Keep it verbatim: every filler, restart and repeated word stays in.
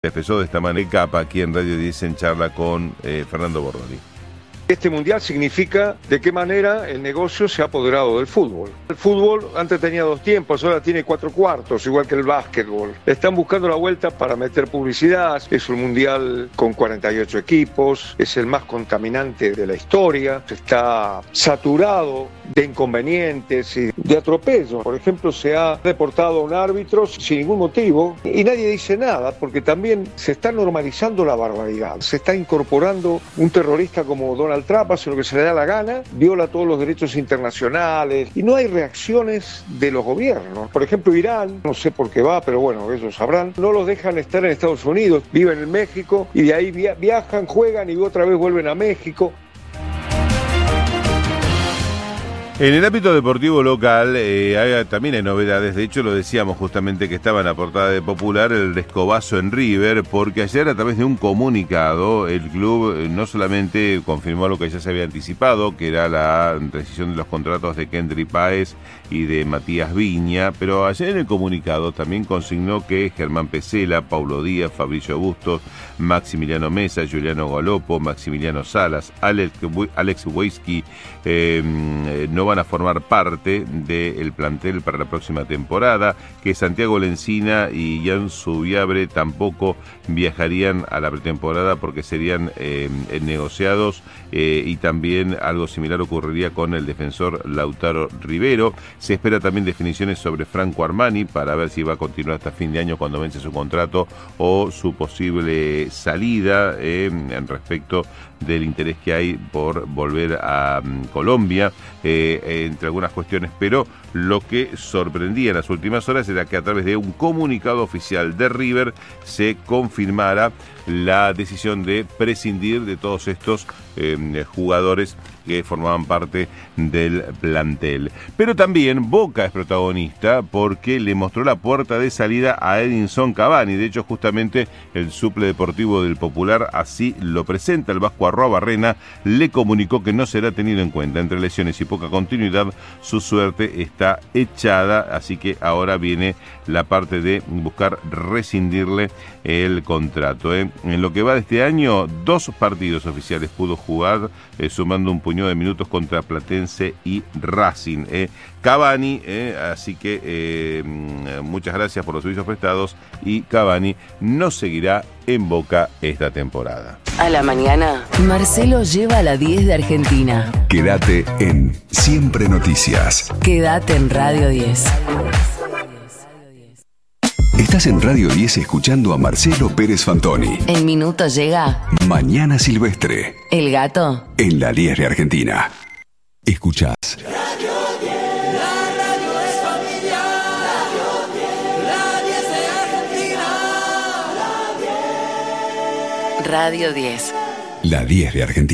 Expresó de esta manera Capa aquí en Radio diez en charla con eh, Fernando Bordoni. Este mundial significa de qué manera el negocio se ha apoderado del fútbol. El fútbol antes tenía dos tiempos, ahora tiene cuatro cuartos, igual que el básquetbol. Están buscando la vuelta para meter publicidad. Es un mundial con cuarenta y ocho equipos, es el más contaminante de la historia. Está saturado de inconvenientes y de atropellos. Por ejemplo, se ha deportado a un árbitro sin ningún motivo y nadie dice nada porque también se está normalizando la barbaridad. Se está incorporando un terrorista como Donald Trump, hace lo que se le da la gana, viola todos los derechos internacionales y no hay reacciones de los gobiernos. Por ejemplo, Irán, no sé por qué va, pero bueno, ellos sabrán, no los dejan estar en Estados Unidos, viven en México y de ahí viajan, juegan y otra vez vuelven a México. En el ámbito deportivo local eh, hay, también hay novedades, de hecho lo decíamos justamente que estaba en la portada de Popular el escobazo en River, porque ayer a través de un comunicado el club eh, no solamente confirmó lo que ya se había anticipado, que era la rescisión de los contratos de Kendry Páez y de Matías Viña, pero ayer en el comunicado también consignó que Germán Pesela, Paulo Díaz, Fabricio Bustos, Maximiliano Mesa, Juliano Galopo, Maximiliano Salas, Alex, Alex Weisky, eh, no van a formar parte del plantel para la próxima temporada, que Santiago Lencina y Jan Subiabre tampoco viajarían a la pretemporada porque serían eh, negociados eh, y también algo similar ocurriría con el defensor Lautaro Rivero. Se espera también definiciones sobre Franco Armani para ver si va a continuar hasta fin de año cuando vence su contrato o su posible salida eh, en respecto del interés que hay por volver a um, Colombia, eh, entre algunas cuestiones, pero lo que sorprendía en las últimas horas era que a través de un comunicado oficial de River se confirmara la decisión de prescindir de todos estos eh, jugadores que formaban parte del plantel. Pero también Boca es protagonista porque le mostró la puerta de salida a Edinson Cavani. De hecho, justamente el suple deportivo del Popular así lo presenta. El vasco Arrobarrena le comunicó que no será tenido en cuenta. Entre lesiones y poca continuidad, su suerte está echada, así que ahora viene la parte de buscar rescindirle el contrato. ¿eh? En lo que va de este año, dos partidos oficiales pudo jugar, eh, sumando un puñado de minutos contra Platense y Racing. ¿eh? Cavani, eh, así que eh, muchas gracias por los servicios prestados y Cavani no seguirá en Boca esta temporada. A la mañana, Marcelo lleva a la diez de Argentina. Quédate en Siempre Noticias. Quédate en Radio diez. Estás en Radio diez escuchando a Marcelo Pérez Fantoni. En minutos llega Mañana Silvestre. El gato. En la diez de Argentina. Escuchás. Radio diez. La radio es familiar. Radio diez. La diez de Argentina. La diez. Radio diez. La diez de Argentina.